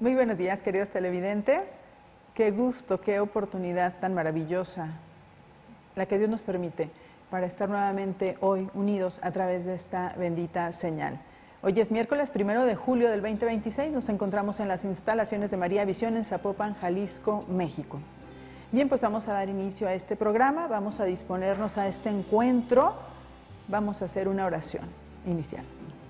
Muy buenos días, queridos televidentes. Qué gusto, qué oportunidad tan maravillosa la que Dios nos permite para estar nuevamente hoy unidos a través de esta bendita señal. Hoy es miércoles 1 de julio del 2026, nos encontramos en las instalaciones de María Visión en Zapopan, Jalisco, México. Bien, pues vamos a dar inicio a este programa, vamos a disponernos a este encuentro, vamos a hacer una oración inicial.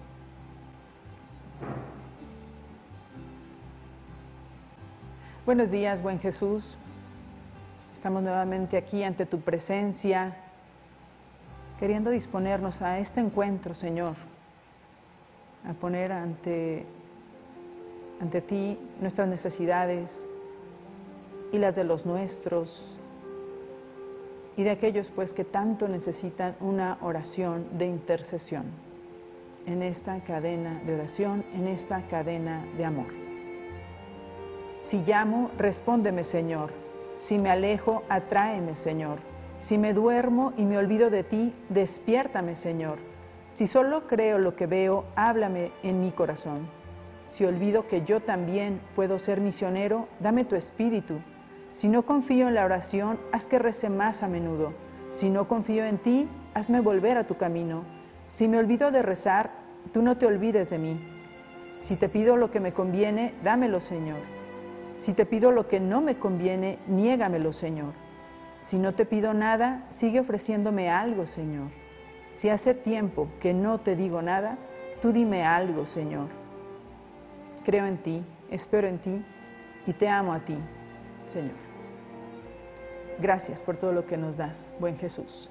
Buenos días, buen Jesús. Estamos nuevamente aquí ante tu presencia, queriendo disponernos a este encuentro, Señor, a poner ante ti nuestras necesidades y las de los nuestros y de aquellos pues que tanto necesitan una oración de intercesión en esta cadena de oración, en esta cadena de amor. Si llamo, respóndeme, Señor. Si me alejo, atráeme, Señor. Si me duermo y me olvido de ti, despiértame, Señor. Si solo creo lo que veo, háblame en mi corazón. Si olvido que yo también puedo ser misionero, dame tu espíritu. Si no confío en la oración, haz que rece más a menudo. Si no confío en ti, hazme volver a tu camino. Si me olvido de rezar, tú no te olvides de mí. Si te pido lo que me conviene, dámelo, Señor. Si te pido lo que no me conviene, niégamelo, Señor. Si no te pido nada, sigue ofreciéndome algo, Señor. Si hace tiempo que no te digo nada, tú dime algo, Señor. Creo en ti, espero en ti y te amo a ti, Señor. Gracias por todo lo que nos das, buen Jesús.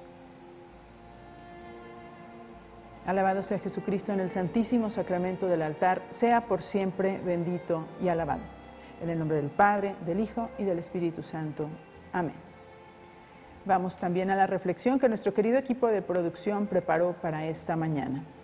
Alabado sea Jesucristo en el santísimo sacramento del altar, sea por siempre bendito y alabado. En el nombre del Padre, del Hijo y del Espíritu Santo. Amén. Vamos también a la reflexión que nuestro querido equipo de producción preparó para esta mañana.